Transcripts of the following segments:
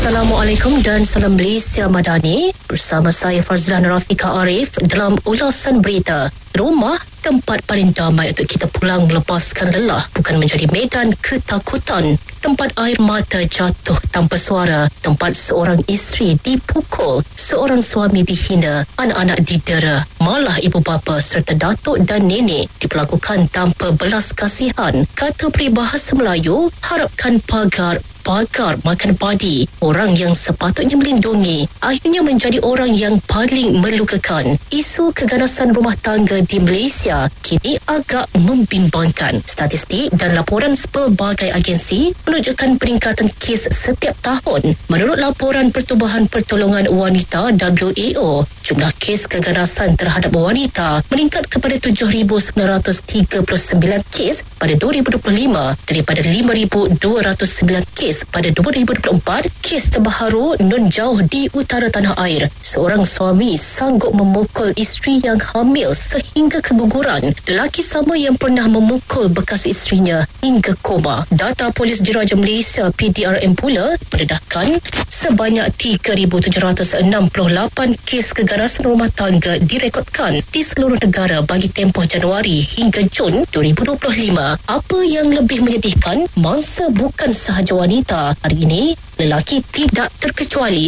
Assalamualaikum dan salam Malaysia Madani. Bersama saya Farzlan Rafika Arif dalam ulasan berita. Rumah tempat paling damai untuk kita pulang melepaskan lelah, bukan menjadi medan ketakutan. Tempat air mata jatuh tanpa suara, tempat seorang isteri dipukul, seorang suami dihina, anak-anak didera, malah ibu bapa serta datuk dan nenek diperlakukan tanpa belas kasihan. Kata peribahasa Melayu, harapkan pagar makan padi. Orang yang sepatutnya melindungi akhirnya menjadi orang yang paling melukakan. Isu keganasan rumah tangga di Malaysia kini agak membimbangkan. Statistik dan laporan pelbagai agensi menunjukkan peningkatan kes setiap tahun. Menurut laporan Pertubuhan Pertolongan Wanita WAO, jumlah kes keganasan terhadap wanita meningkat kepada 7,939 kes pada 2025 daripada 5,209 kes pada 2024. Kes terbaru nun jauh di utara tanah air. Seorang suami sanggup memukul isteri yang hamil sehingga keguguran. Lelaki sama yang pernah memukul bekas isterinya hingga koma. Data Polis Diraja Malaysia PDRM pula mendedahkan sebanyak 3,768 kes keganasan rumah tangga direkodkan di seluruh negara bagi tempoh Januari hingga Jun 2025. Apa yang lebih menyedihkan, mangsa bukan sahaja wanita. Hari ini, lelaki tidak terkecuali.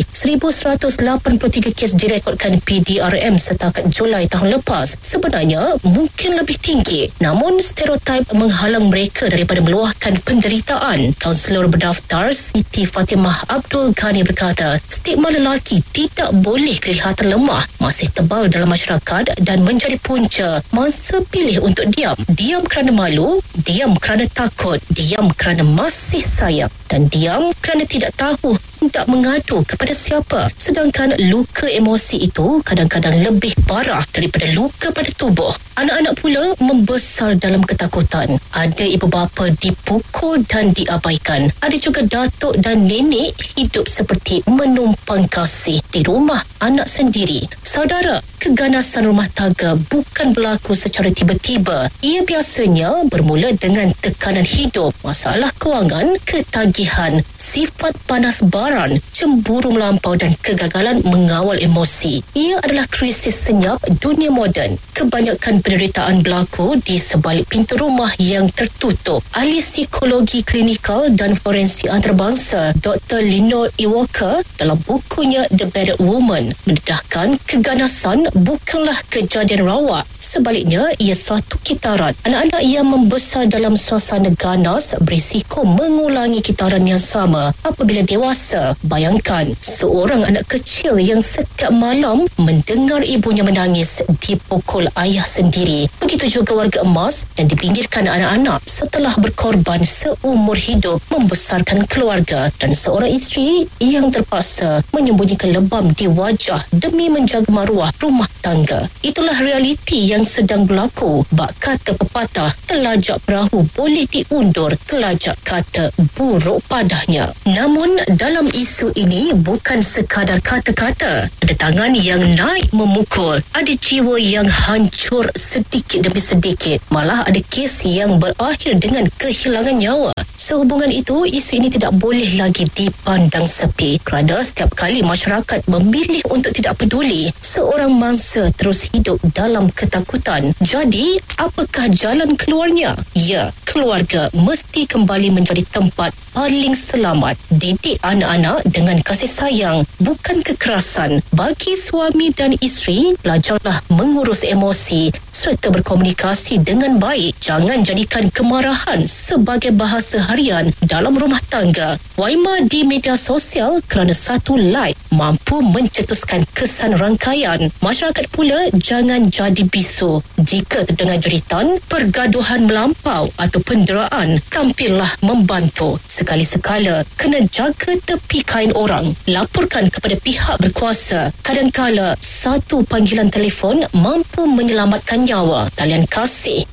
1,183 kes direkodkan PDRM setakat Julai tahun lepas. Sebenarnya mungkin lebih tinggi, namun stereotip menghalang mereka daripada meluahkan penderitaan. Kaunselor berdaftar Siti Fatimah Abdul Ghani berkata, stigma lelaki tidak boleh kelihatan lemah masih tebal dalam masyarakat dan menjadi punca mangsa pilih untuk diam. Diam kerana malu, diam kerana takut, diam kerana masih sayang, dan diam kerana tidak tahu hendak mengadu kepada siapa. Sedangkan luka emosi itu kadang-kadang lebih parah daripada luka pada tubuh. Anak-anak pula membesar dalam ketakutan. Ada ibu bapa dipukul dan diabaikan. Ada juga datuk dan nenek hidup seperti menumpang kasih di rumah anak sendiri. Saudara, keganasan rumah tangga bukan berlaku secara tiba-tiba. Ia biasanya bermula dengan tekanan hidup, masalah kewangan, ketagihan, sifat panas baran, cemburu melampau dan kegagalan mengawal emosi. Ia adalah krisis senyap dunia moden. Kebanyakan penderitaan berlaku di sebalik pintu rumah yang tertutup. Ahli psikologi klinikal dan forensik antarabangsa Dr. Linor Iwaka dalam bukunya The Battered Woman mendedahkan keganasan bukanlah kejadian rawak. Sebaliknya, ia suatu kitaran. Anak-anak yang membesar dalam suasana ganas berisiko mengulangi kitaran yang sama apabila dewasa. Bayangkan, seorang anak kecil yang setiap malam mendengar ibunya menangis dipukul ayah sendiri. Begitu juga warga emas dan dipinggirkan anak-anak setelah berkorban seumur hidup membesarkan keluarga, dan seorang isteri yang terpaksa menyembunyikan lebam di wajah demi menjaga maruah rumah tangga. Itulah realiti yang sedang berlaku. Bak kata pepatah, telajak perahu boleh diundur, telajak kata buruk padanya. Namun dalam isu ini bukan sekadar kata-kata. Ada tangan yang naik memukul, ada jiwa yang hancur sedikit demi sedikit, malah ada kes yang berakhir dengan kehilangan nyawa. Sehubungan itu, isu ini tidak boleh lagi dipandang sepi kerana setiap kali masyarakat memilih untuk tidak peduli, seorang mangsa terus hidup dalam ketakutan. Jadi, apakah jalan keluarnya? Ya, keluarga mesti kembali menjadi tempat paling selamat. Didik anak-anak dengan kasih sayang, bukan kekerasan. Bagi suami dan isteri, belajarlah mengurus emosi serta berkomunikasi dengan baik. Jangan jadikan kemarahan sebagai bahasa harian dalam rumah tangga. Waima di media sosial kerana satu like mampu mencetuskan kesan rangkaian. Masyarakat pula jangan jadi bisu. Jika terdengar jeritan, pergaduhan melampau atau penderaan, tampillah membantu. Sekali-sekala, kena jaga tepi kain orang. Laporkan kepada pihak berkuasa. Kadangkala, satu panggilan telefon mampu menyelamatkan nyawa. Talian kasih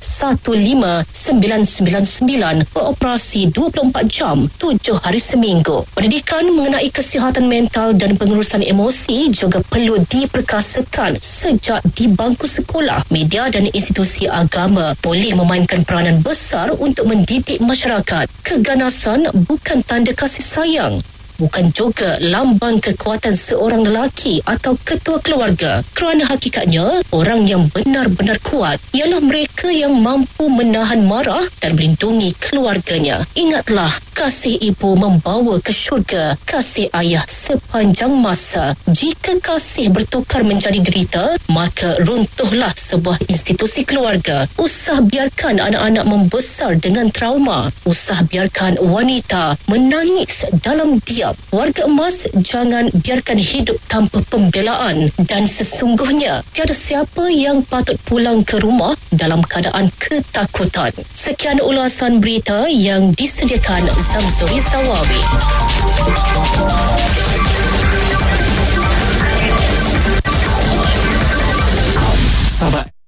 15999 beroperasi 24 jam, 7 hari seminggu. Pendidikan mengenai kesihatan mental dan pengurusan emosi juga perlu diperkasakan sejak di bangku sekolah. Media dan institusi agama boleh memainkan peranan besar untuk mendidik masyarakat. Keganasan bukan tanda kasih sayang. bukan juga lambang kekuatan seorang lelaki atau ketua keluarga. Kerana hakikatnya, orang yang benar-benar kuat ialah mereka yang mampu menahan marah dan melindungi keluarganya. Ingatlah, kasih ibu membawa ke syurga, kasih ayah sepanjang masa. Jika kasih bertukar menjadi derita, maka runtuhlah sebuah institusi keluarga. Usah biarkan anak-anak membesar dengan trauma. Usah biarkan wanita menangis dalam diam. Warga emas, jangan biarkan hidup tanpa pembelaan. Dan sesungguhnya, tiada siapa yang patut pulang ke rumah dalam keadaan ketakutan. Sekian ulasan berita yang disediakan Zamzuri Zawawi. Sahabat